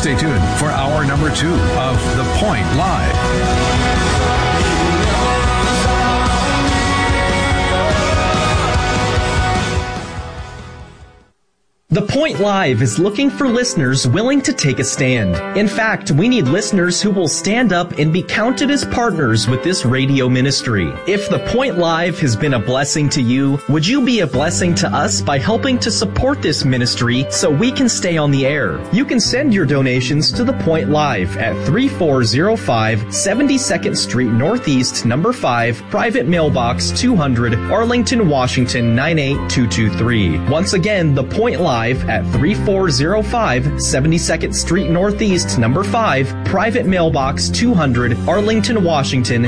Stay tuned for hour number 2 of The Point Live. The Point Live is looking for listeners willing to take a stand. In fact, we need listeners who will stand up and be counted as partners with this radio ministry. If The Point Live has been a blessing to you, would you be a blessing to us by helping to support this ministry so we can stay on the air? You can send your donations to The Point Live at 3405 72nd Street Northeast, number 5, Private Mailbox 200, Arlington, Washington 98223. Once again, The Point Live at 3405 72nd Street Northeast, number 5, Private Mailbox 200, Arlington, Washington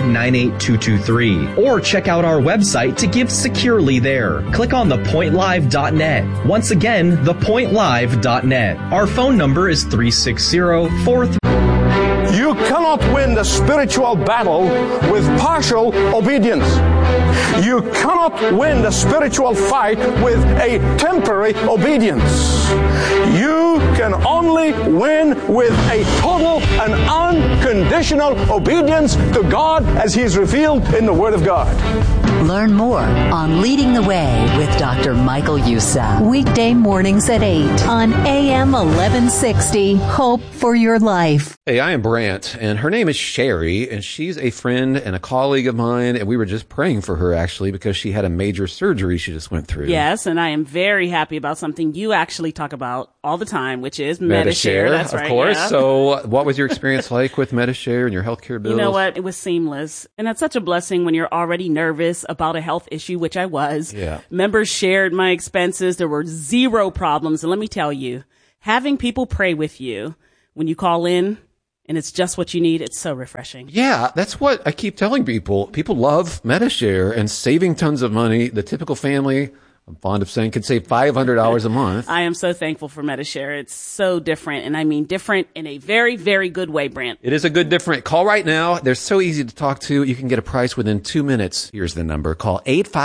98223. Or check out our website to give securely there. Click on thepointlive.net. Once again, thepointlive.net. Our phone number is 360-43. You cannot win the spiritual battle with partial obedience. You cannot win the spiritual fight with a temporary obedience. You can only win with a total and unconditional obedience to God as He is revealed in the Word of God. Learn more on Leading the Way with Dr. Michael Youssef. Weekday mornings at 8 on AM 1160. Hope for your life. Hey, I am Brant, and her name is Sherry, and she's a friend and a colleague of mine, and we were just praying for her, actually, because she had a major surgery she just went through. Yes, and I am very happy about something you actually talk about all the time, which is Medi-Share. That's right. Of course. Yeah. So what was your experience like with Medi-Share and your healthcare bills? You know what? It was seamless. And that's such a blessing when you're already nervous about a health issue, which I was. Yeah. Members shared my expenses. There were zero problems. And let me tell you, having people pray with you when you call in and it's just what you need, it's so refreshing. Yeah, that's what I keep telling people. People love Medi-Share and saving tons of money. The typical family, I'm fond of saying, could save $500 a month. I am so thankful for Medi-Share. It's so different, and I mean different in a very, very good way, Brant. It is a good different. Call right now. They're so easy to talk to. You can get a price within 2 minutes. Here's the number. Call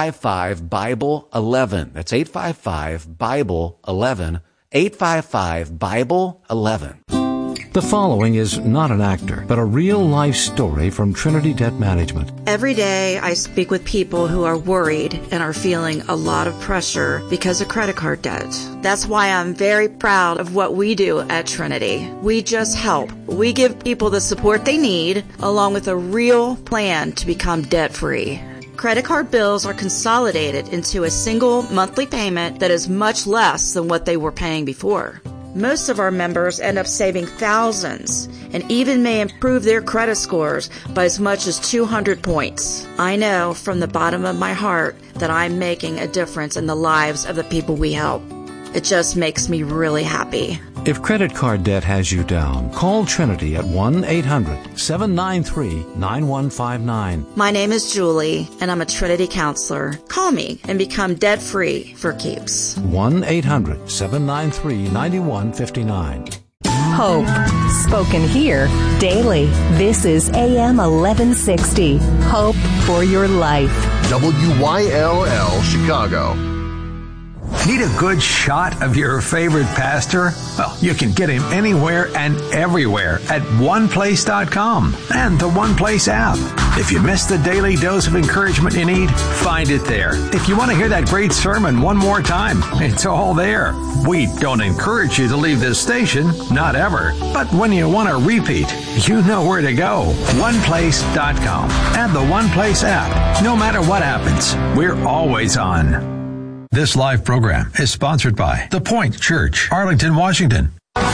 855-BIBLE-11. That's 855-BIBLE-11. 855-BIBLE-11. The following is not an actor, but a real-life story from Trinity Debt Management. Every day I speak with people who are worried and are feeling a lot of pressure because of credit card debt. That's why I'm very proud of what we do at Trinity. We just help. We give people the support they need, along with a real plan to become debt-free. Credit card bills are consolidated into a single monthly payment that is much less than what they were paying before. Most of our members end up saving thousands and even may improve their credit scores by as much as 200 points. I know from the bottom of my heart that I'm making a difference in the lives of the people we help. It just makes me really happy. If credit card debt has you down, call Trinity at 1-800-793-9159. My name is Julie, and I'm a Trinity counselor. Call me and become debt-free for keeps. 1-800-793-9159. Hope, spoken here daily. This is AM 1160. Hope for your life. WYLL Chicago. Need a good shot of your favorite pastor? Well, you can get him anywhere and everywhere at oneplace.com and the One Place app. If you missed the daily dose of encouragement you need, find it there. If you want to hear that great sermon one more time, it's all there. We don't encourage you to leave this station, not ever. But when you want to repeat, you know where to go. oneplace.com and the One Place app. No matter what happens, we're always on. This live program is sponsored by The Point Church, Arlington, Washington.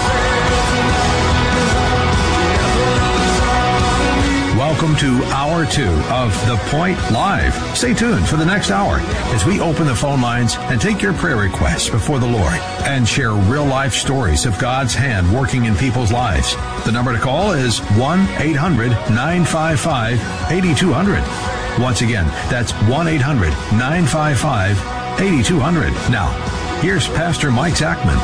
Welcome to Hour 2 of The Point Live. Stay tuned for the next hour as we open the phone lines and take your prayer requests before the Lord and share real-life stories of God's hand working in people's lives. The number to call is 1-800-955-8200. Once again, that's 1-800-955-8200. 8200. Now, here's Pastor Mike Zachman.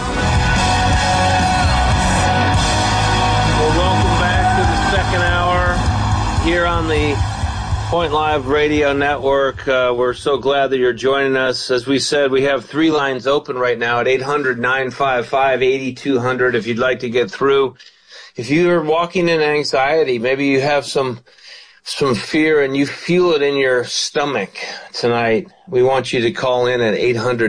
Well, welcome back to the second hour here on the Point Live Radio Network. We're so glad that you're joining us. As we said, we have 3 lines open right now at 800-955-8200 if you'd like to get through. if you're walking in anxiety, maybe you have some fear and you feel it in your stomach tonight, we want you to call in at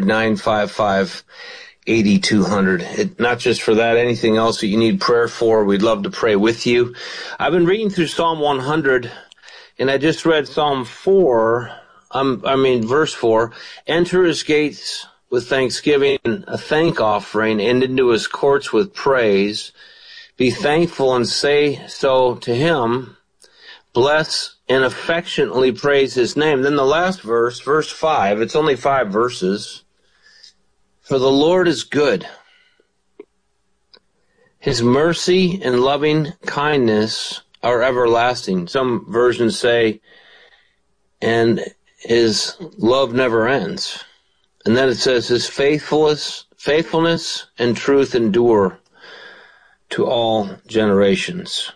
800-955-8200. Not just for that, anything else that you need prayer for, we'd love to pray with you. I've been reading through Psalm 100, and I just read Psalm 4, verse 4. Enter his gates with thanksgiving, a thank offering, and into his courts with praise. Be thankful and say so to him. Bless and affectionately praise his name. Then the last verse, verse 5, it's only 5 verses. For the Lord is good. His mercy and loving kindness are everlasting. Some versions say, and his love never ends. And then it says, his faithfulness and truth endure to all generations.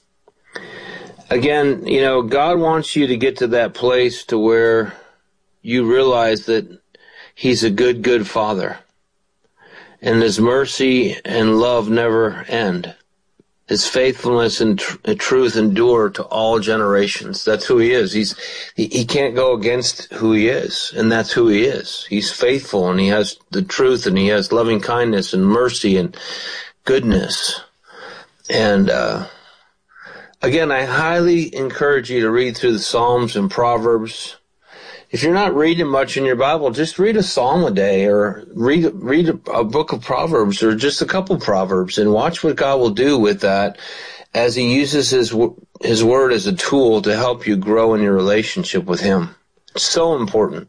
Again, God wants you to get to that place to where you realize that he's a good, good father. And his mercy and love never end. His faithfulness and truth endure to all generations. That's who he is. He can't go against who he is, and that's who he is. He's faithful, and he has the truth, and he has loving kindness and mercy and goodness. And again, I highly encourage you to read through the Psalms and Proverbs. If you're not reading much in your Bible, just read a psalm a day, or read a book of Proverbs, or just a couple Proverbs, and watch what God will do with that as he uses his word as a tool to help you grow in your relationship with him. It's so important.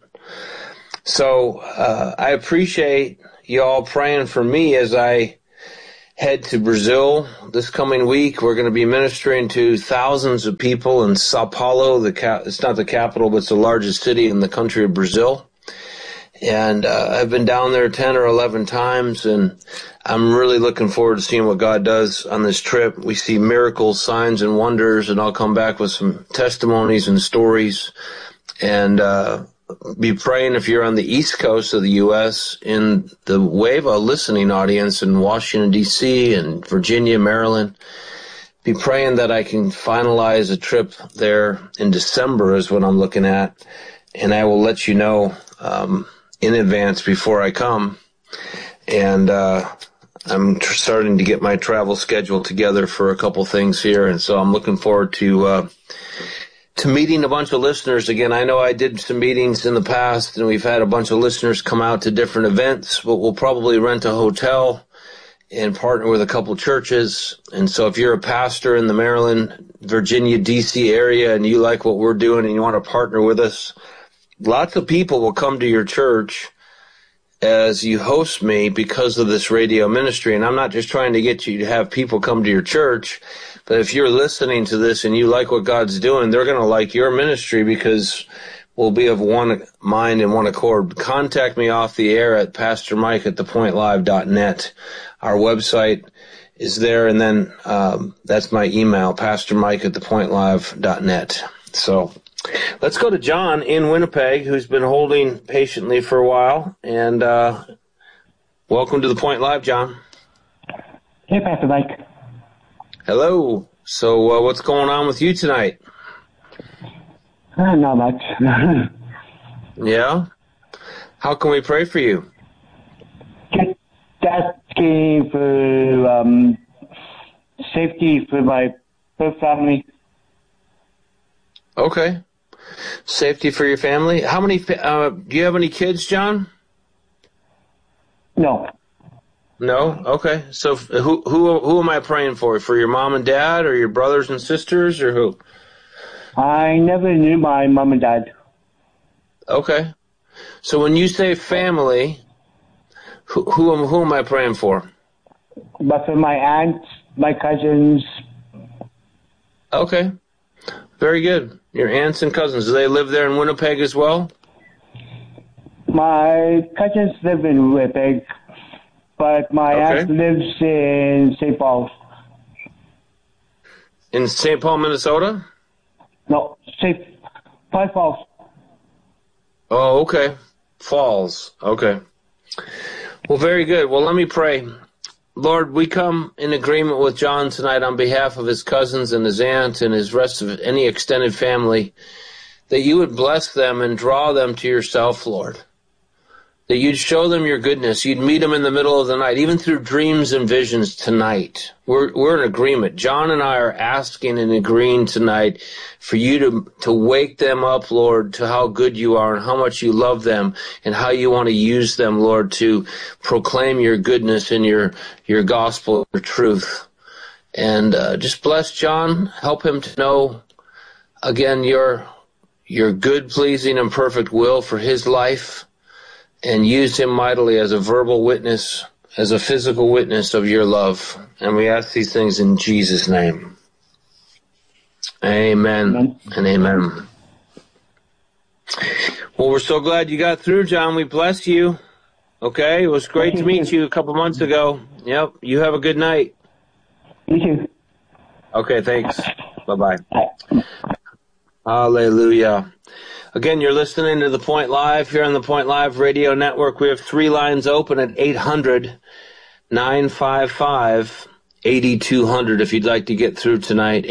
So I appreciate you all praying for me as I head to Brazil this coming week. We're going to be ministering to thousands of people in Sao Paulo. It's not the capital, but it's the largest city in the country of Brazil. And I've been down there 10 or 11 times, and I'm really looking forward to seeing what God does on this trip. We see miracles, signs, and wonders, and I'll come back with some testimonies and stories. And be praying if you're on the East Coast of the U.S. in the WAVA listening audience in Washington, D.C. and Virginia, Maryland. Be praying that I can finalize a trip there in December is what I'm looking at. And I will let you know in advance before I come. And I'm starting to get my travel schedule together for a couple things here. And so I'm looking forward to meeting a bunch of listeners again. I know I did some meetings in the past, and we've had a bunch of listeners come out to different events, but we'll probably rent a hotel and partner with a couple churches. And so if you're a pastor in the Maryland, Virginia, D.C. area, and you like what we're doing and you want to partner with us, lots of people will come to your church as you host me because of this radio ministry. And I'm not just trying to get you to have people come to your church, but if you're listening to this and you like what God's doing, they're going to like your ministry because we'll be of one mind and one accord. Contact me off the air at pastormike@thepointlive.net. Our website is there, and then that's my email, pastormike@thepointlive.net. So let's go to John in Winnipeg, who's been holding patiently for a while. And welcome to the Point Live, John. Hey, Pastor Mike. Hello. So what's going on with you tonight? Not much. Yeah? How can we pray for you? Just asking for safety for my whole family. Okay. Safety for your family. How many, do you have any kids, John? No. No? Okay. So who am I praying for? For your mom and dad, or your brothers and sisters, or who? I never knew my mom and dad. Okay. So when you say family, who am I praying for? But for my aunts, my cousins. Okay. Very good. Your aunts and cousins, do they live there in Winnipeg as well? My cousins live in Winnipeg, but my aunt lives in St. Paul. In St. Paul, Minnesota? No, St. Paul Falls. Oh, okay. Falls. Okay. Well, very good. Well, let me pray. Lord, we come in agreement with John tonight on behalf of his cousins and his aunt and his rest of any extended family, that you would bless them and draw them to yourself, Lord. That you'd show them your goodness. You'd meet them in the middle of the night, even through dreams and visions tonight. We're in agreement. John and I are asking and agreeing tonight for you to wake them up, Lord, to how good you are and how much you love them and how you want to use them, Lord, to proclaim your goodness and your gospel, your truth. And just bless John. Help him to know, again, your good, pleasing, and perfect will for his life. And use him mightily as a verbal witness, as a physical witness of your love. And we ask these things in Jesus' name. Amen and amen. Well, we're so glad you got through, John. We bless you. Okay? It was great to meet you a couple months ago. Yep. You have a good night. You too. Okay, thanks. Bye-bye. Hallelujah. Again, you're listening to The Point Live here on the Point Live Radio Network. We have 3 lines open at 800-955-8200 if you'd like to get through tonight.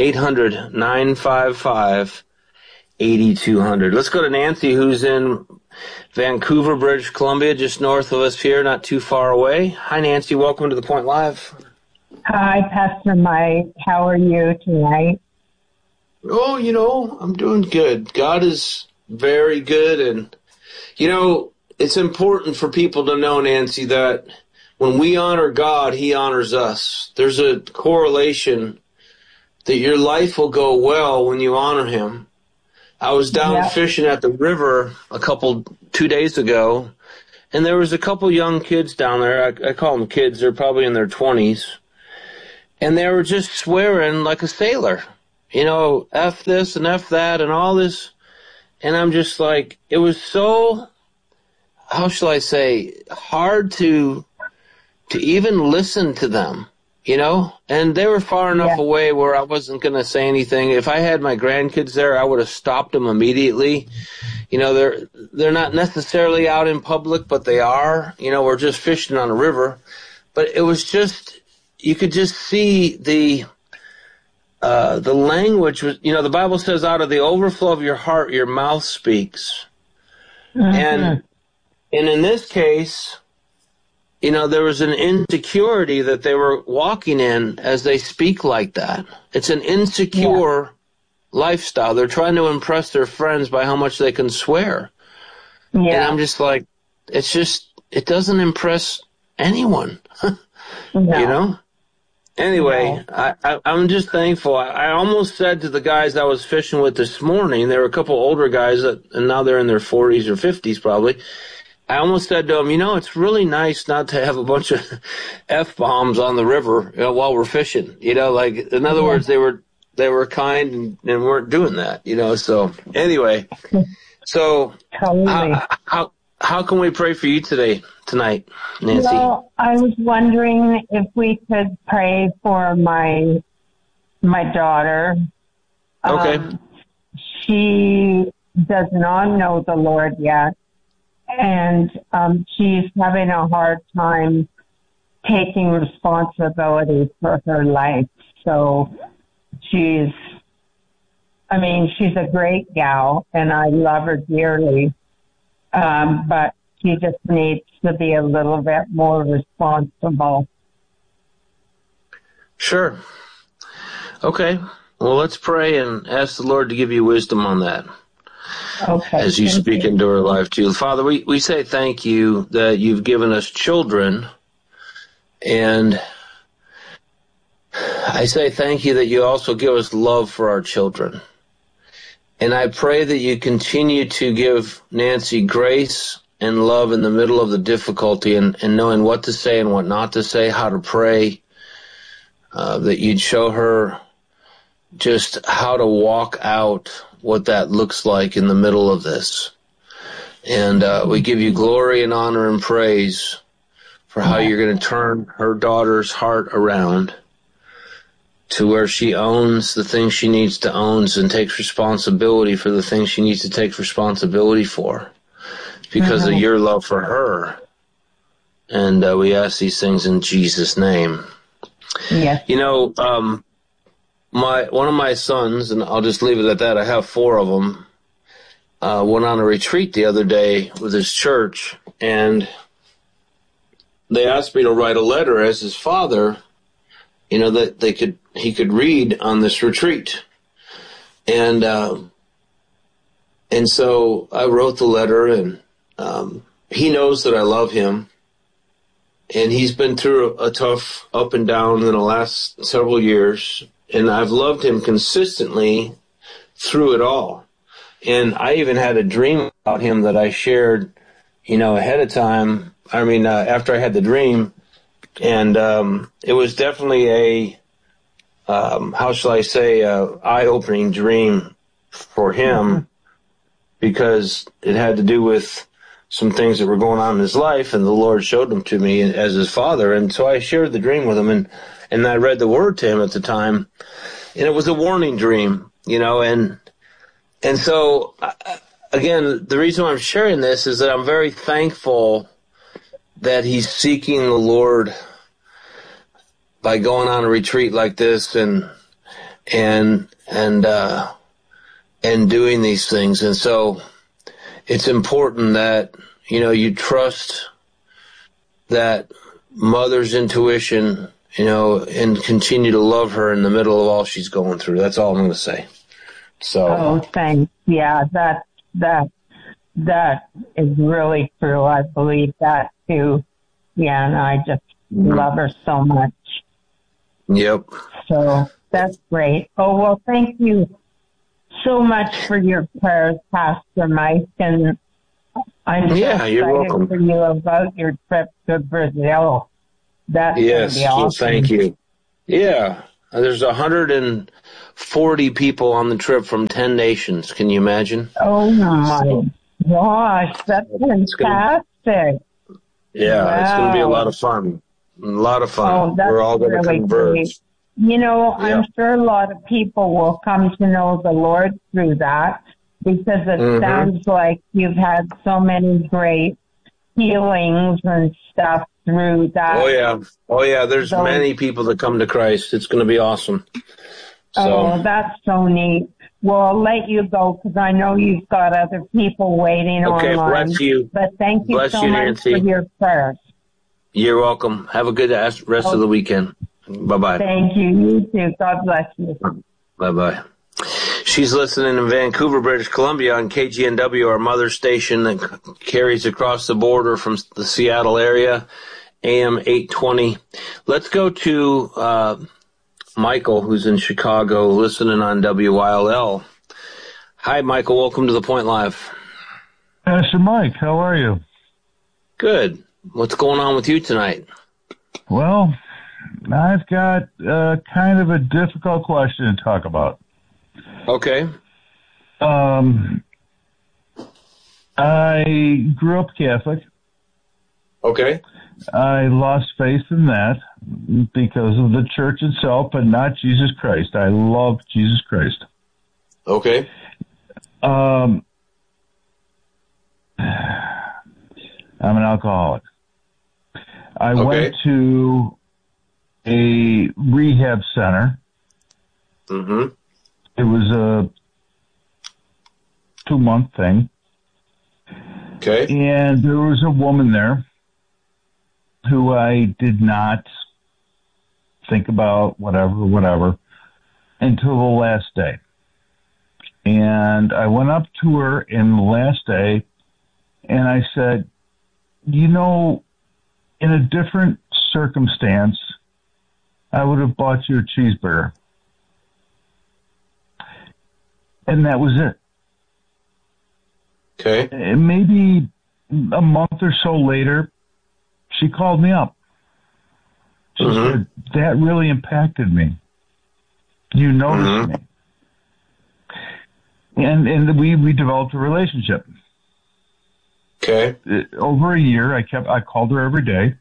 800-955-8200. Let's go to Nancy, who's in Vancouver, British Columbia, just north of us here, not too far away. Hi, Nancy. Welcome to The Point Live. Hi, Pastor Mike. How are you tonight? Oh, I'm doing good. God is very good. And, it's important for people to know, Nancy, that when we honor God, he honors us. There's a correlation that your life will go well when you honor him. I was down fishing at the river 2 days ago, and there was a couple young kids down there. I call them kids. They're probably in their 20s. And they were just swearing like a sailor. F this and F that and all this. And I'm just like, it was so, how shall I say, hard to even listen to them, And they were far enough away where I wasn't going to say anything. If I had my grandkids there, I would have stopped them immediately. They're not necessarily out in public, but they are. We're just fishing on a river. But it was just, you could just see the language was, the Bible says out of the overflow of your heart, your mouth speaks. Mm-hmm. And in this case, there was an insecurity that they were walking in as they speak like that. It's an insecure lifestyle. They're trying to impress their friends by how much they can swear. Yeah. And I'm just like, it doesn't impress anyone, Anyway, I'm just thankful. I almost said to the guys I was fishing with this morning, there were a couple older guys, and now they're in their 40s or 50s probably. I almost said to them, it's really nice not to have a bunch of F-bombs on the river while we're fishing. In other words, they were kind and weren't doing that, So anyway, how can we pray for you tonight, Nancy? Well, I was wondering if we could pray for my daughter. Okay. She does not know the Lord yet, and she's having a hard time taking responsibility for her life. So she's a great gal, and I love her dearly. But she just needs to be a little bit more responsible. Sure. Okay. Well, let's pray and ask the Lord to give you wisdom on that. Okay. As you speak into our life, too. Father, we say thank you that you've given us children, and I say thank you that you also give us love for our children. And I pray that you continue to give Nancy grace and love in the middle of the difficulty and knowing what to say and what not to say, how to pray, that you'd show her just how to walk out what that looks like in the middle of this. And we give you glory and honor and praise for how you're going to turn her daughter's heart around to where she owns the things she needs to own and takes responsibility for the things she needs to take responsibility for because of your love for her And we ask these things in Jesus' name. Yes. You know, one of my sons, and I'll just leave it at that, I have 4 of them, went on a retreat the other day with his church, and they asked me to write a letter as his father, you know, that he could read on this retreat. And so I wrote the letter, and he knows that I love him. And he's been through a tough up and down in the last several years. And I've loved him consistently through it all. And I even had a dream about him that I shared, you know, ahead of time. I mean, after I had the dream. And it was definitely a, how shall I say, eye-opening dream for him, because it had to do with some things that were going on in his life, and the Lord showed them to me as his father. And so I shared the dream with him, and I read the word to him at the time, and it was a warning dream, you know, and so, again, the reason why I'm sharing this is that I'm very thankful that he's seeking the Lord by going on a retreat like this and doing these things. And so it's important that, you know, you trust that mother's intuition, you know, and continue to love her in the middle of all she's going through. That's all I'm going to say. So. Oh, thanks. Yeah, that is really true. I believe that too. Yeah, and I just love her so much. Yep. So that's great. Oh, well, thank you so much for your prayers, Pastor Mike, and I'm so excited for you about your trip to Brazil. That's going to be awesome. Well, thank you. Yeah, there's 140 people on the trip from 10 nations. Can you imagine? Oh, my gosh, that's fantastic. Yeah, It's going to be a lot of fun. A lot of fun. Oh, that's We're all going to converge. Great. You know, I'm sure a lot of people will come to know the Lord through that, because it sounds like you've had so many great healings and stuff through that. Oh, yeah. There's many people that come to Christ. It's going to be awesome. Oh, that's so neat. Well, I'll let you go because I know you've got other people waiting online. Okay, bless you. But thank you so much Nancy. for your prayers. You're welcome. Have a good rest of the weekend. Bye-bye. Thank you. You too. God bless you. Bye-bye. She's listening in Vancouver, British Columbia on KGNW, our mother station that carries across the border from the Seattle area, AM 820. Let's go to Michael, who's in Chicago, listening on WYLL. Hi, Michael. Welcome to The Point Live. Pastor Mike, how are you? Good. What's going on with you tonight? Well, I've got kind of a difficult question to talk about. Okay. I grew up Catholic. Okay. I lost faith in that because of the church itself, but not Jesus Christ. I love Jesus Christ. Okay. I'm an alcoholic. I went to a rehab center. Mm-hmm. It was a 2-month thing. Okay. And there was a woman there who I did not think about, whatever, until the last day. And I went up to her in the last day, and I said, you know, in a different circumstance, I would have bought you a cheeseburger. And that was it. Okay. And maybe a month or so later, she called me up. She said, that really impacted me. You noticed me. And we developed a relationship. Okay. Over a year, I called her every day.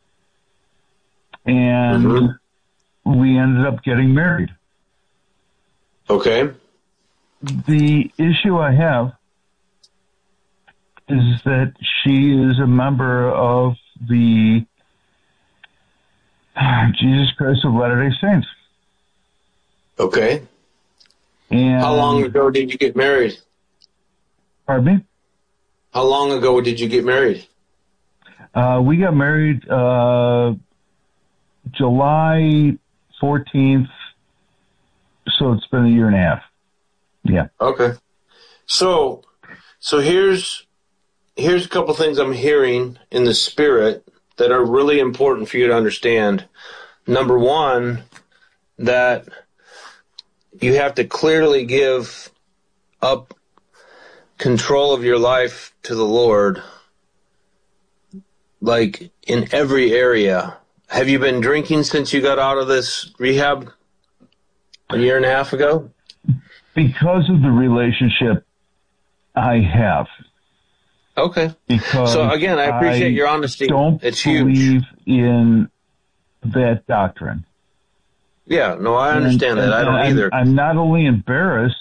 And we ended up getting married. Okay. The issue I have is that she is a member of the Jesus Christ of Latter-day Saints. Okay. And how long ago did you get married? Pardon me? How long ago did you get married? We got married July 14th, so it's been a year and a half. Yeah. Okay. So here's a couple things I'm hearing in the spirit that are really important for you to understand. Number one, that you have to clearly give up control of your life to the Lord, like in every area. Have you been drinking since you got out of this rehab a year and a half ago? Because of the relationship I have. Okay. Because so again, I appreciate your honesty. It's huge. Believe in that doctrine. Yeah, no, I understand that. I don't either. I'm not only embarrassed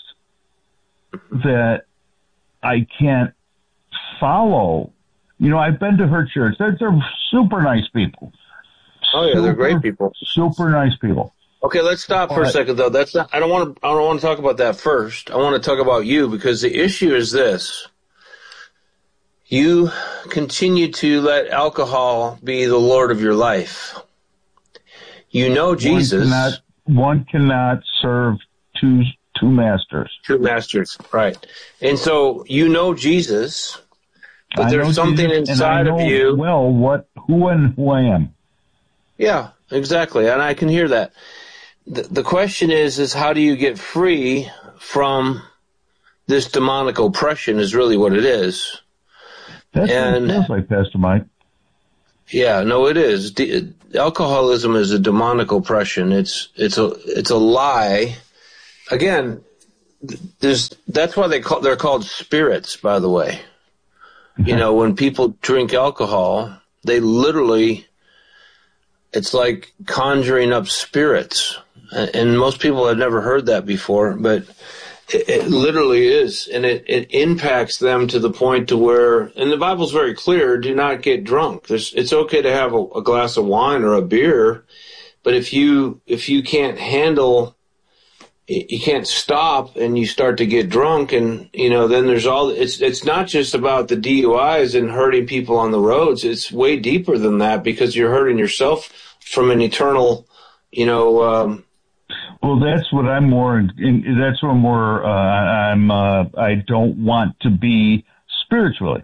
that I can't follow. You know, I've been to her church. They're super nice people. Oh yeah, they're great people. Super nice people. Okay, let's stop for a second though. That's not. I don't want to talk about that first. I want to talk about you, because the issue is this. You continue to let alcohol be the Lord of your life. You know Jesus. One cannot serve two masters. Two masters, right. And so you know Jesus, but there's something inside of you. Well, who I am. Yeah, exactly. And I can hear that. The question is how do you get free from this demonic oppression is really what it is. That's what it feels like, Pastor Mike. Yeah, no, it is. Alcoholism is a demonic oppression. It's a lie. Again, that's why they're called spirits, by the way. You know, when people drink alcohol, they literally, it's like conjuring up spirits. And most people have never heard that before, but it literally is. And it impacts them to the point to where, and the Bible's very clear, do not get drunk. It's okay to have a glass of wine or a beer, but if you can't handle, you can't stop and you start to get drunk, and, you know, then there's it's not just about the DUIs and hurting people on the roads. It's way deeper than that, because you're hurting yourself from an eternal, you know, well, that's what I'm more. That's what I'm more. I don't want to be spiritually.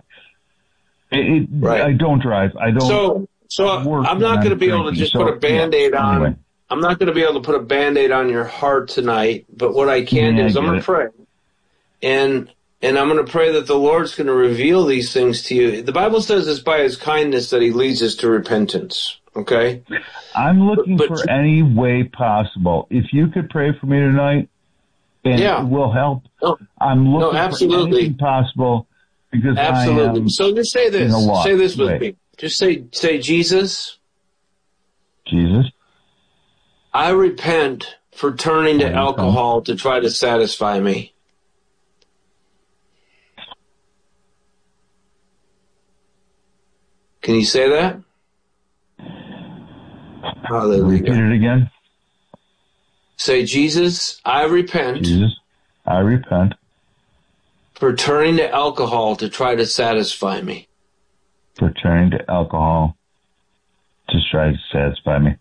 Right. I don't drive. I don't. So I'm not going to be able to just put a Band-Aid on. Anyway. I'm not going to be able to put a Band-Aid on your heart tonight. But what I can do is I'm going to pray, and I'm going to pray that the Lord's going to reveal these things to you. The Bible says it's by His kindness that He leads us to repentance. Okay? I'm looking for any way possible. If you could pray for me tonight, and it will help. No, I'm looking absolutely. for anything possible, because absolutely. I am so just say this. Say this with me. Just say Jesus. Jesus. I repent for turning to alcohol to try to satisfy me. Can you say that? Hallelujah. Repeat it again. Say, Jesus, I repent. Jesus, I repent. For turning to alcohol to try to satisfy me. For turning to alcohol to try to satisfy me.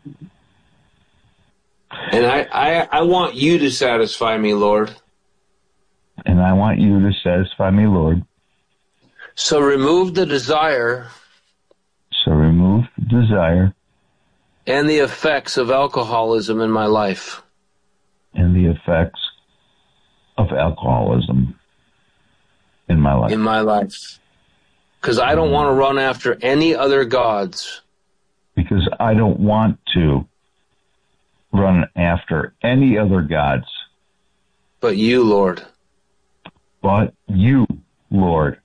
And I want you to satisfy me, Lord. And I want you to satisfy me, Lord. So remove the desire. So remove the desire. And the effects of alcoholism in my life. And the effects of alcoholism in my life. In my life. Because I don't want to run after any other gods. Because I don't want to run after any other gods. But you, Lord. But you, Lord.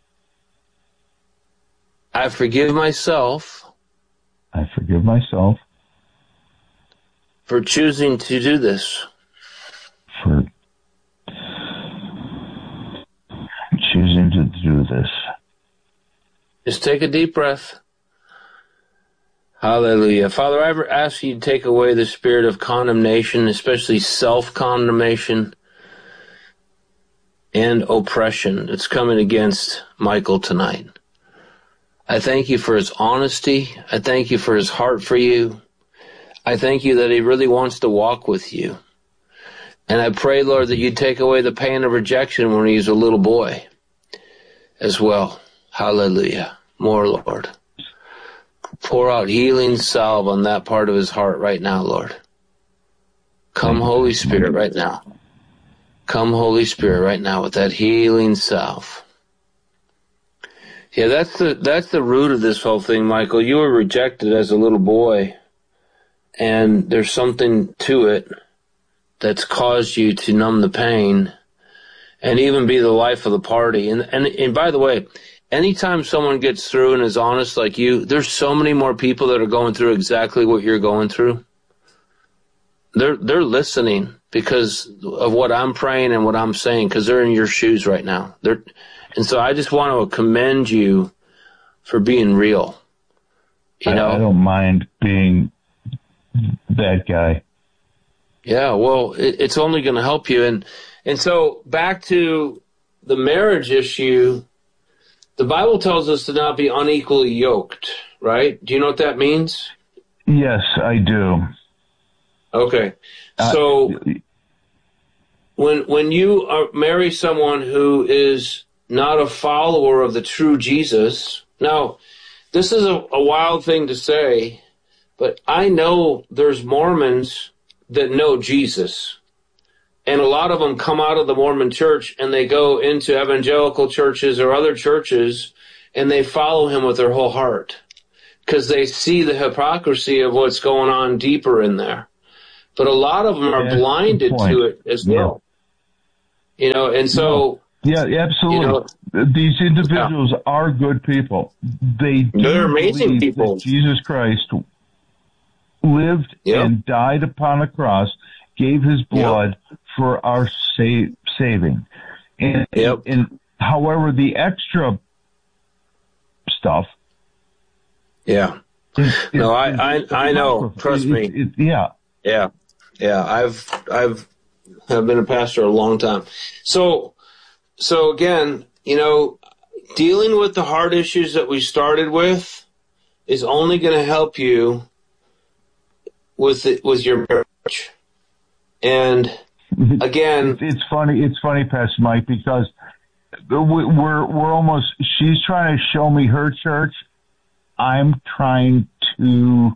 I forgive myself. I forgive myself. For choosing to do this. For choosing to do this. Just take a deep breath. Hallelujah. Father, I ask you to take away the spirit of condemnation, especially self-condemnation and oppression that's coming against Michael tonight. I thank you for his honesty. I thank you for his heart for you. I thank you that he really wants to walk with you. And I pray, Lord, that you take away the pain of rejection when he was a little boy as well. Hallelujah. More, Lord. Pour out healing salve on that part of his heart right now, Lord. Come, Holy Spirit, right now. Come, Holy Spirit, right now with that healing salve. Yeah, that's the root of this whole thing, Michael. You were rejected as a little boy, and there's something to it that's caused you to numb the pain and even be the life of the party. And by the way, anytime someone gets through and is honest like you, there's so many more people that are going through exactly what you're going through. They're listening because of what I'm praying and what I'm saying, because they're in your shoes right now. And so I just want to commend you for being real. You know, I don't mind being that guy. Yeah, well, it's only going to help you. And so back to the marriage issue, the Bible tells us to not be unequally yoked, right? Do you know what that means? Yes, I do. Okay. So when you marry someone who is not a follower of the true Jesus, now, this is a wild thing to say, but I know there's Mormons that know Jesus. And a lot of them come out of the Mormon church and they go into evangelical churches or other churches and they follow him with their whole heart because they see the hypocrisy of what's going on deeper in there. But a lot of them are blinded to it as well. You know, and so... Yeah, absolutely. You know, these individuals are good people. They're amazing people. That Jesus Christ lived and died upon a cross, gave his blood for our saving. And however, the extra stuff. Yeah. I know. Trust me. Yeah. I've been a pastor a long time. So again, you know, dealing with the hard issues that we started with is only going to help you with your marriage. And again, it's funny, Pastor Mike, because we're almost. She's trying to show me her church. I'm trying to.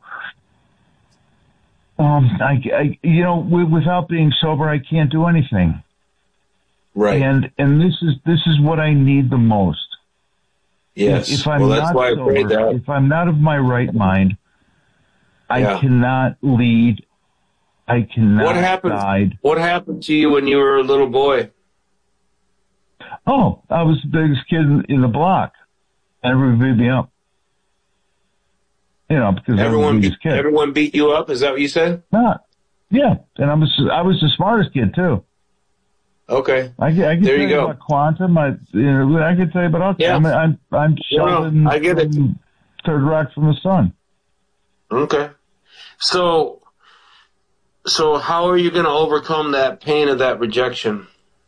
Without being sober, I can't do anything. Right. And this is what I need the most. Yes. If I'm not sober, if I'm not of my right mind, I cannot lead. I cannot guide. What happened to you when you were a little boy? Oh, I was the biggest kid in the block. Everybody beat me up. You know, because everyone beat you up. Is that what you said? Yeah, and I was the smartest kid too. Okay. I can there tell you go. About quantum. I can tell you about yeah. I'm Sheldon. I get it. Third rock from the sun. Okay. So how are you going to overcome that pain of that rejection?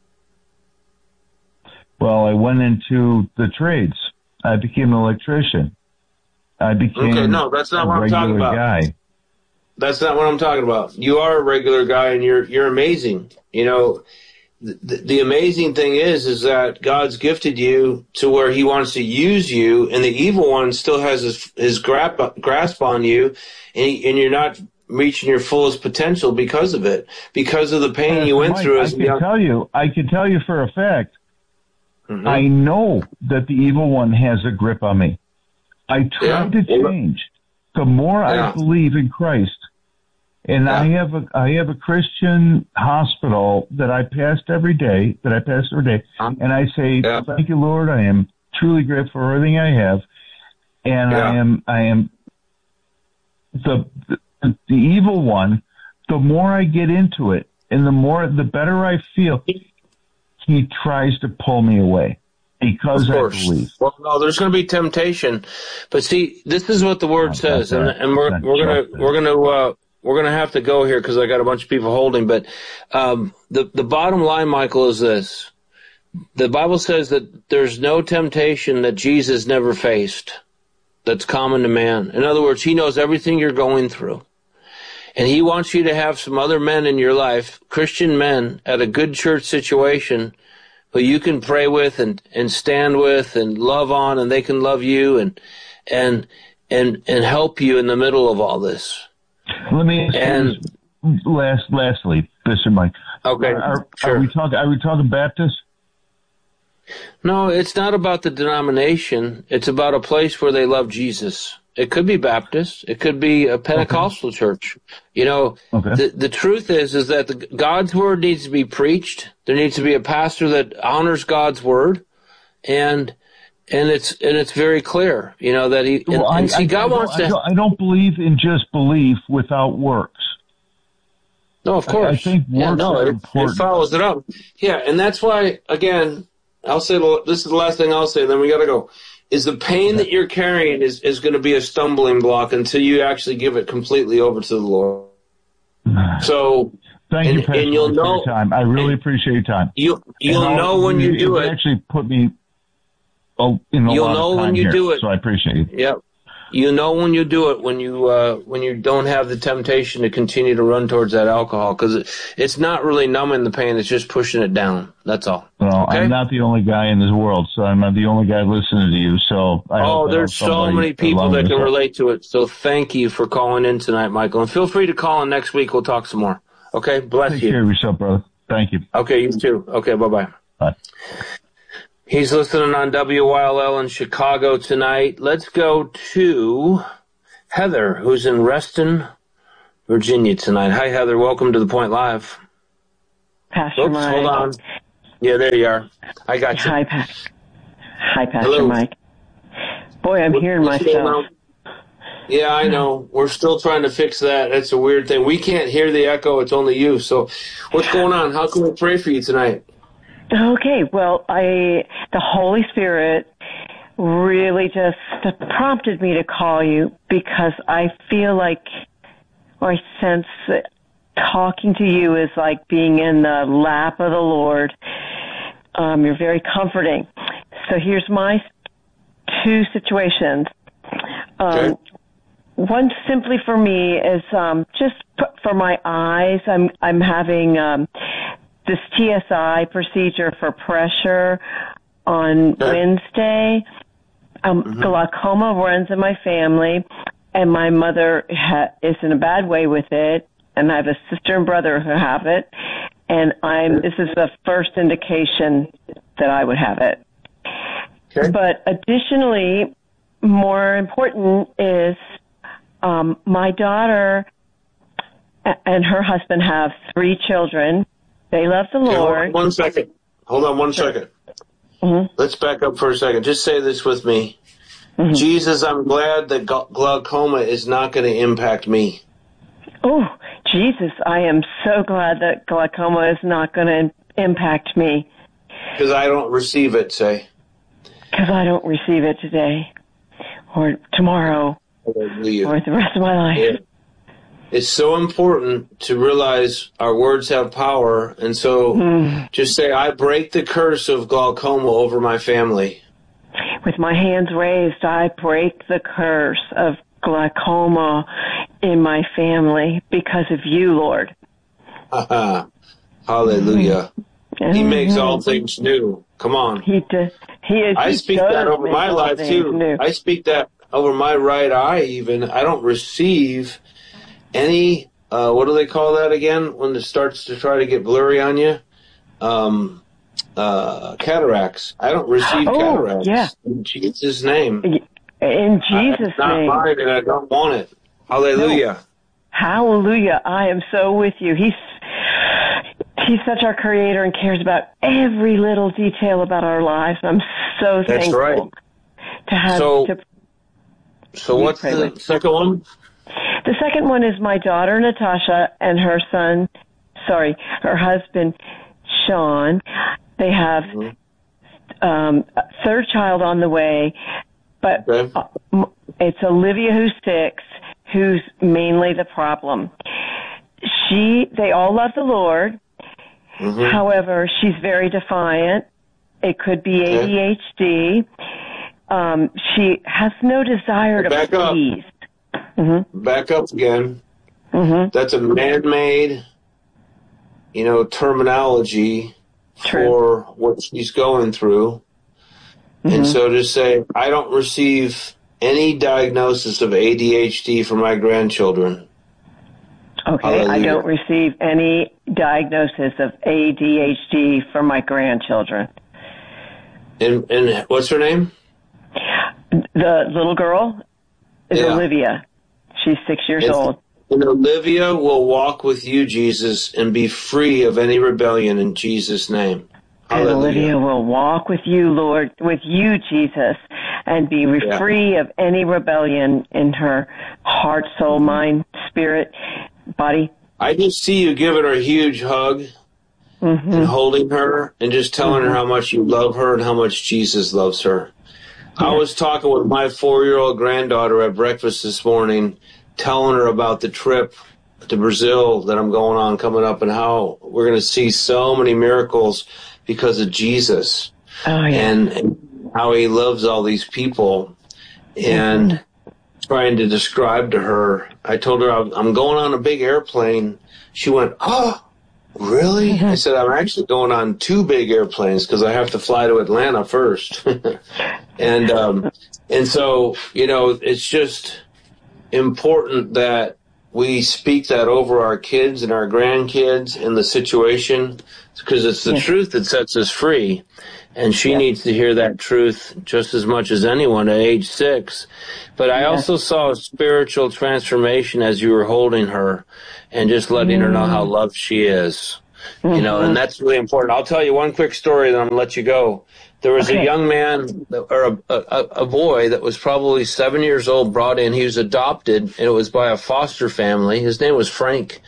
Well, I went into the trades. I became an electrician. I became that's not what I'm talking about. Guy. That's not what I'm talking about. You are a regular guy, and you're amazing. You know, the amazing thing is that God's gifted you to where He wants to use you, and the evil one still has his grasp on you, and you're not reaching your fullest potential because of it, because of the pain you went through. I can tell you for a fact. Mm-hmm. I know that the evil one has a grip on me. I try to change. The more I believe in Christ, and I have a Christian hospital that I pass every day, and I say, "Thank you, Lord. I am truly grateful for everything I have," and I am the evil one. The more I get into it, and the better I feel, he tries to pull me away. Because I believe. Well, no, there's going to be temptation, but see, this is what the Word says, and we're gonna have to go here because I got a bunch of people holding. But the bottom line, Michael, is this: the Bible says that there's no temptation that Jesus never faced that's common to man. In other words, He knows everything you're going through, and He wants you to have some other men in your life, Christian men, at a good church situation, who you can pray with and stand with and love on, and they can love you and help you in the middle of all this. Let me ask you this, lastly, Bishop Mike. Okay, are we talking Baptist? No, it's not about the denomination. It's about a place where they love Jesus. It could be Baptist. It could be a Pentecostal church. You know, the truth is that God's word needs to be preached. There needs to be a pastor that honors God's word, and it's very clear. You know that He. God wants to. I don't believe in just belief without works. No, of course. I think works are important. It follows it up. Yeah, and that's why again, I'll say this is the last thing I'll say. Then we got to go. Is the pain that you're carrying is going to be a stumbling block until you actually give it completely over to the Lord. So, thank you, Pastor, you'll know, for your time. I really appreciate your time. You'll know when you do it. Actually, put me in a lot of time here, so I appreciate it. Yep. You know when you do it, when you don't have the temptation to continue to run towards that alcohol, because it's not really numbing the pain; it's just pushing it down. That's all. Well, I'm not the only guy in this world, so I'm not the only guy listening to you. So there's so many people that can relate to it. So thank you for calling in tonight, Michael, and feel free to call in next week. We'll talk some more. Okay, bless you. Take care of yourself, brother. Thank you. Okay, you too. Okay, bye-bye. Bye. He's listening on WYLL in Chicago tonight. Let's go to Heather, who's in Reston, Virginia tonight. Hi, Heather. Welcome to The Point Live. Pastor Mike. Hold on. Yeah, there you are. I got you. Hi, Pastor Hello. Mike. Boy, I'm hearing myself. Yeah, I know. We're still trying to fix that. That's a weird thing. We can't hear the echo. It's only you. So what's going on? How can we pray for you tonight? Okay, well, the Holy Spirit really just prompted me to call you because I feel like, or I sense that talking to you is like being in the lap of the Lord. You're very comforting. So here's my two situations. Okay. One simply for me is just for my eyes. I'm having this TSI procedure for pressure on Wednesday. Glaucoma runs in my family, and my mother is in a bad way with it, and I have a sister and brother who have it, and this is the first indication that I would have it. Okay. But additionally, more important is my daughter and her husband have 3 children. They love the Lord. One second. Hold on one second. Mm-hmm. Let's back up for a second. Just say this with me. Mm-hmm. Jesus, I'm glad that glaucoma is not going to impact me. Oh, Jesus, I am so glad that glaucoma is not going to impact me. Because I don't receive it, say. Because I don't receive it today or tomorrow or the rest of my life. Yeah. It's so important to realize our words have power, and so just say, I break the curse of glaucoma over my family. With my hands raised, I break the curse of glaucoma in my family because of you, Lord. Hallelujah. He makes all things new. Come on. He is. I speak that over my life, too. New. I speak that over my right eye, even. I don't receive any, what do they call that again when it starts to try to get blurry on you? Cataracts. I don't receive cataracts. Yeah. In Jesus' name. In Jesus' name. It's not mine, and I don't want it. Hallelujah. No. Hallelujah. I am so with you. He's such our creator and cares about every little detail about our lives. I'm so thankful. That's right. To have So what's the second one? The second one is my daughter, Natasha, and her husband, Sean. They have third child on the way, but it's Olivia who's 6, who's mainly the problem. They all love the Lord. Mm-hmm. However, she's very defiant. It could be ADHD. She has no desire to please. Mm-hmm. Back up again. Mm-hmm. That's a man-made, terminology for what she's going through. Mm-hmm. And so to say, I don't receive any diagnosis of ADHD for my grandchildren. Okay, hallelujah. I don't receive any diagnosis of ADHD for my grandchildren. And what's her name? The little girl is Olivia. She's 6 years old. And Olivia will walk with you, Jesus, and be free of any rebellion in Jesus' name. And Olivia will walk with you, Lord, with you, Jesus, and be free of any rebellion in her heart, soul, mind, spirit, body. I just see you giving her a huge hug and holding her and just telling her how much you love her and how much Jesus loves her. I was talking with my 4-year-old granddaughter at breakfast this morning, telling her about the trip to Brazil that I'm going on coming up and how we're going to see so many miracles because of Jesus and how he loves all these people. And trying to describe to her, I told her I'm going on a big airplane. She went, oh, really? I said, I'm actually going on 2 big airplanes because I have to fly to Atlanta first. And so, it's just important that we speak that over our kids and our grandkids in the situation because it's the truth that sets us free. And she needs to hear that truth just as much as anyone at age 6. But I also saw a spiritual transformation as you were holding her and just letting her know how loved she is. And that's really important. I'll tell you one quick story, then I'm going to let you go. There was a young man, or a boy that was probably 7 years old, brought in. He was adopted, and it was by a foster family. His name was Frank.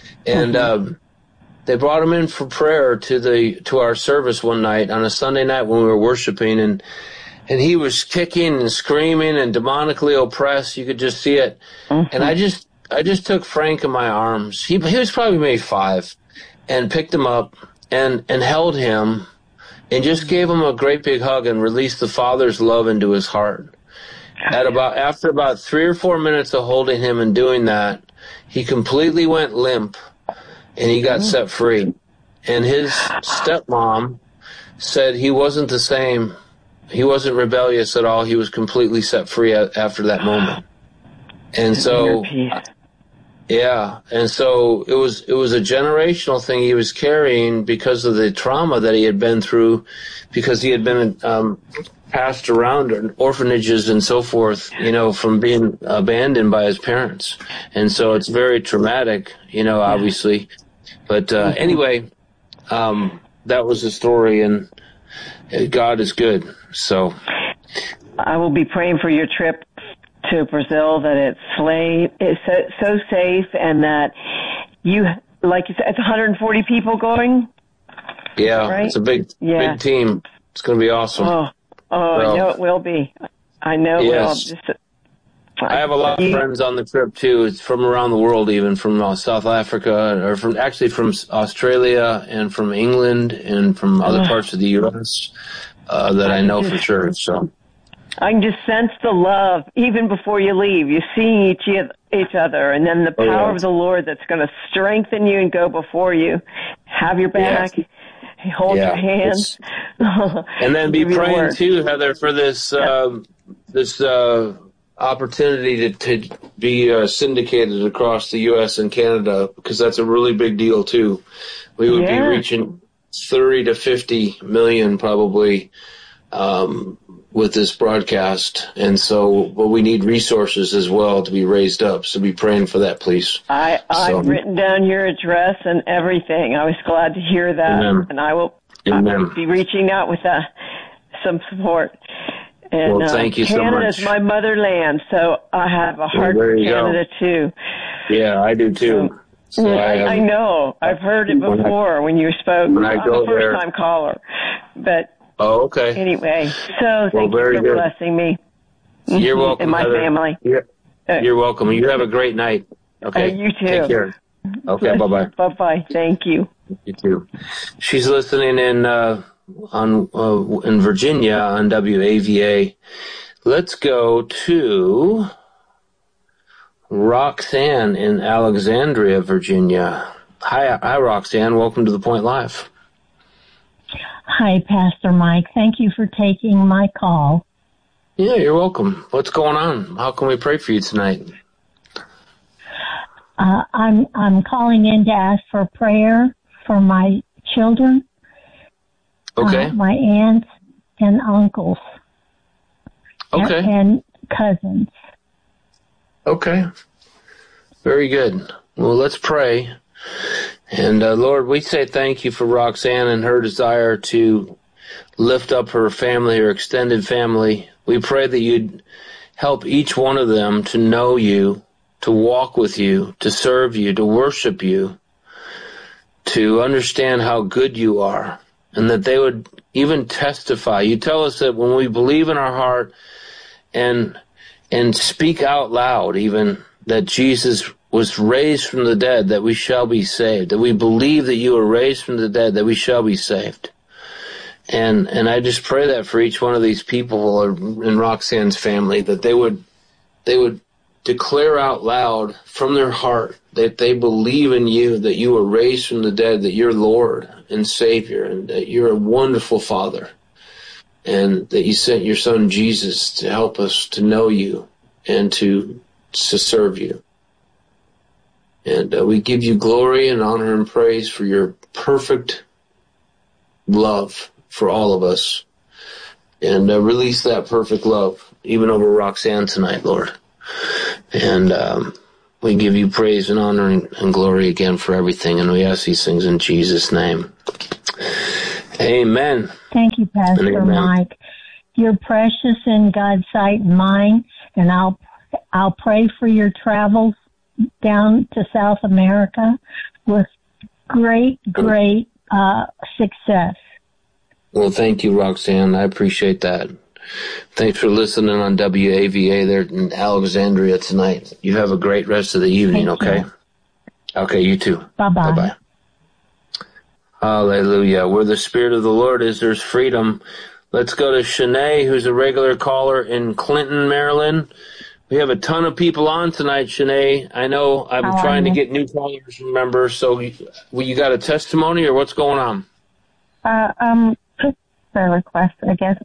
And they brought him in for prayer to our service one night on a Sunday night when we were worshiping, and he was kicking and screaming and demonically oppressed. You could just see it. And I just took Frank in my arms. He was probably maybe 5, and picked him up and held him and just gave him a great big hug and released the Father's love into his heart. After about 3 or 4 minutes of holding him and doing that, he completely went limp. And he got set free. And his stepmom said he wasn't the same. He wasn't rebellious at all. He was completely set free after that moment. And so, and so it was a generational thing he was carrying because of the trauma that he had been through, because he had been passed around in orphanages and so forth, from being abandoned by his parents. And so it's very traumatic, obviously. But anyway, that was the story, and God is good. So I will be praying for your trip to Brazil, that it's so safe, and that like you said, it's 140 people going. Yeah, right? It's a big team. It's going to be awesome. I know it will be. I know it will. I have a lot of friends on the trip too. It's from around the world, even from South Africa, or from Australia, and from England, and from other parts of the U.S. That I know for sure. So I can just sense the love even before you leave. You're seeing each other, and then the power of the Lord that's going to strengthen you and go before you, have your back, hold your hands, and then be praying too, Heather, for this opportunity to be syndicated across the U.S. and Canada, because that's a really big deal too. We would be reaching 30 to 50 million probably with this broadcast, and so but we need resources as well to be raised up. So be praying for that, please. I've written down your address and everything. I was glad to hear that, and I will be reaching out with some support. And thank you so much. Canada's my motherland, so I have a heart for Canada too. Yeah, I do too. So I know. I've heard it before when you spoke. I'm a first-time caller. But Oh, okay. Anyway, so thank you for blessing me. You're welcome, and my Heather. family. You're welcome. You have a great night. Okay. You too. Take care. Okay. Bye-bye. Bye-bye. Thank you. You too. She's listening in Virginia on WAVA. Let's go to Roxanne in Alexandria, Virginia. Hi, Roxanne. Welcome to The Point Live. Hi, Pastor Mike. Thank you for taking my call. Yeah, you're welcome. What's going on? How can we pray for you tonight? I'm calling in to ask for prayer for my children, okay, my aunts and uncles, okay, and cousins. Okay, very good. Well, let's pray. And Lord, we say thank you for Roxanne and her desire to lift up her family, her extended family. We pray that you'd help each one of them to know you, to walk with you, to serve you, to worship you, to understand how good you are, and that they would even testify. You tell us that when we believe in our heart and speak out loud even that Jesus was raised from the dead, that we shall be saved, that we believe that you were raised from the dead, that we shall be saved. And I just pray that for each one of these people in Roxanne's family, that they would declare out loud from their heart that they believe in you, that you were raised from the dead, that you're Lord and Savior, and that you're a wonderful Father, and that you sent your Son Jesus to help us to know you and to serve you. And we give you glory and honor and praise for your perfect love for all of us. And release that perfect love even over Roxanne tonight, Lord. And we give you praise and honor and glory again for everything. And we ask these things in Jesus' name. Amen. Thank you, Pastor Mike. You're precious in God's sight and mine. And I'll pray for your travels down to South America with great success. Well, thank you, Roxanne. I appreciate that. Thanks for listening on WAVA there in Alexandria tonight. You have a great rest of the evening, okay? Okay, you too. Bye-bye. Bye-bye. Hallelujah. Where the Spirit of the Lord is, there's freedom. Let's go to Shanae, who's a regular caller in Clinton, Maryland. We have a ton of people on tonight, Shanae. I know I'm trying to get new callers, remember. So you got a testimony or what's going on? Just a request, I guess.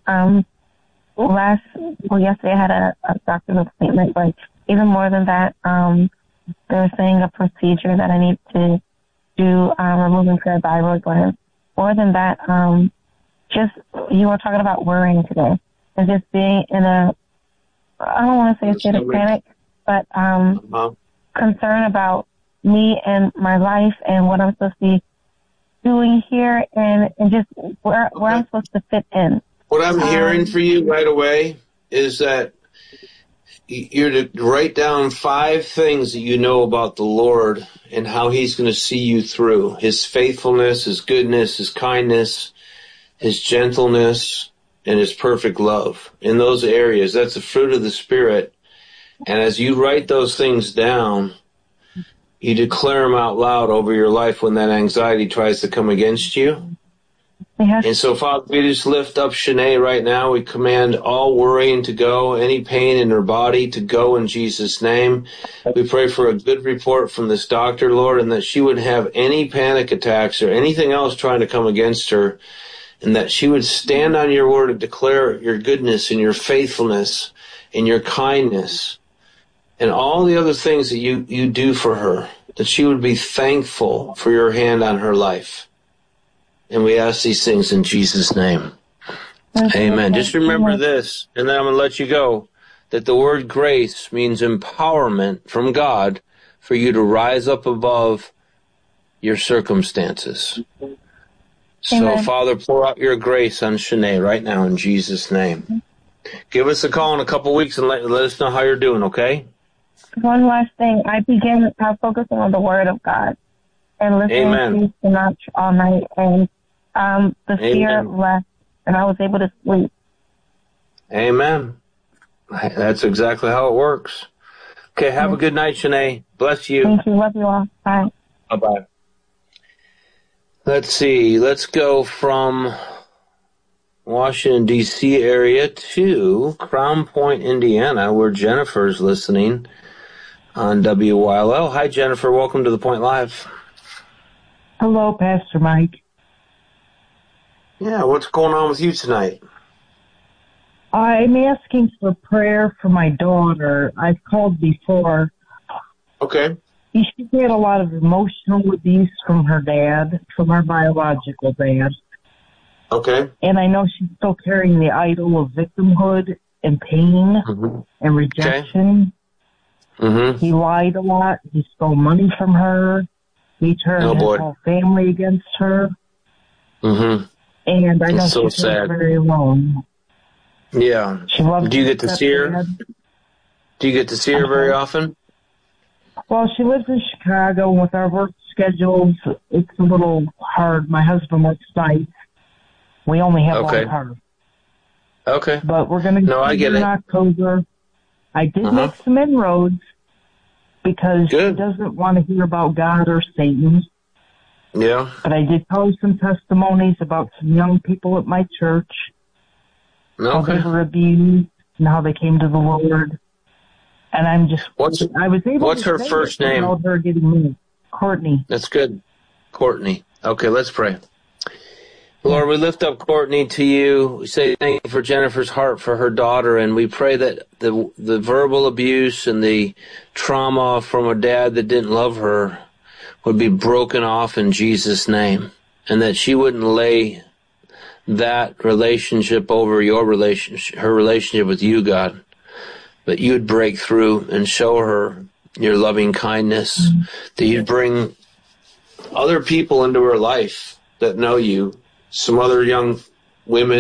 Yesterday I had a doctor's appointment, but even more than that, they're saying a procedure that I need to do, removing the thyroid gland. More than that, just, you were talking about worrying today, and just being in I don't want to say a state of panic, but concern about me and my life and what I'm supposed to be doing here and just where I'm supposed to fit in. What I'm hearing for you right away is that you're to write down 5 things that you know about the Lord and how He's going to see you through. His faithfulness, His goodness, His kindness, His gentleness, and His perfect love. In those areas, that's the fruit of the Spirit. And as you write those things down, you declare them out loud over your life when that anxiety tries to come against you. Yes. And so, Father, we just lift up Shanae right now. We command all worrying to go, any pain in her body to go in Jesus' name. We pray for a good report from this doctor, Lord, and that she would have any panic attacks or anything else trying to come against her, and that she would stand on your word and declare your goodness and your faithfulness and your kindness and all the other things that you do for her, that she would be thankful for your hand on her life. And we ask these things in Jesus' name. Amen. Just remember this, and then I'm going to let you go, that the word grace means empowerment from God for you to rise up above your circumstances. So, Amen. Father, pour out your grace on Shanae right now in Jesus' name. Give us a call in a couple weeks and let us know how you're doing, okay? One last thing. I began focusing on the Word of God and listening to Sinatra all night, and the fear left and I was able to sleep. Amen. That's exactly how it works. Okay, have a good night, Shanae. Bless you. Thank you. Love you all. Bye. Bye-bye. Let's see. Let's go from Washington, D.C. area to Crown Point, Indiana, where Jennifer's listening on WYLL. Hi, Jennifer. Welcome to The Point Live. Hello, Pastor Mike. Yeah, what's going on with you tonight? I'm asking for prayer for my daughter. I've called before. Okay. She had a lot of emotional abuse from her dad, from her biological dad. Okay. And I know she's still carrying the idol of victimhood and pain and rejection. Okay. He lied a lot. He stole money from her. He turned his whole family against her. And I know so she's sad. very alone. Yeah. Do you get to see her? Do you get to see her very often? Well, she lives in Chicago, and with our work schedules, it's a little hard. My husband works nights. We only have one car. Okay. But we're going to I get in it. October. I did make some inroads because she doesn't want to hear about God or Satan. Yeah. But I did post some testimonies about some young people at my church. How they were abused and how they came to the Lord. And I'm just, what's her first name? Without her getting me. Courtney. That's good. Courtney. Okay, let's pray. Lord, we lift up Courtney to you. We say thank you for Jennifer's heart for her daughter, and we pray that the verbal abuse and the trauma from a dad that didn't love her would be broken off in Jesus' name, and that she wouldn't lay that relationship over your relationship, her relationship with you, God, but you'd break through and show her your loving kindness, that you'd bring other people into her life that know you, some other young women